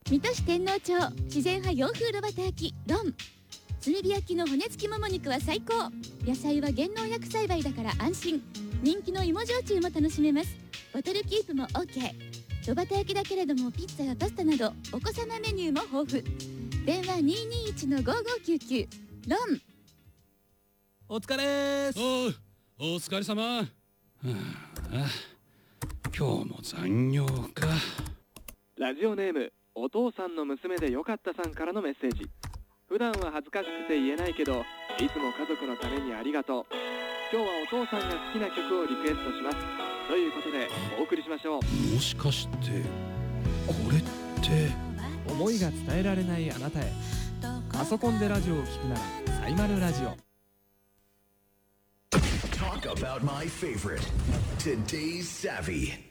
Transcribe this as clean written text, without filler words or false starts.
水戸市天王町自然派洋風炉端焼きロン。炭火焼きの骨付きもも肉は最高。野菜は減農薬栽培だから安心。人気の芋焼酎も楽しめます。ボトルキープも OK。 炉端焼きだけれどもピッツァやパスタなどお子様メニューも豊富。電話 221-5599 ロン。 お疲れーす。 お疲れ様。はあ、今日も残業か。 ラジオネームお父さんの娘でよかったさんからのメッセージ。普段は恥ずかしくて言えないけどいつも家族のためにありがとう。今日はお父さんが好きな曲をリクエストしますということでお送りしましょう。 もしかしてこれって思いが伝えられないあなたへ。パソコンでラジオを聞くならサイマルラジオ。 Talk about my favorite. Today's Savvy.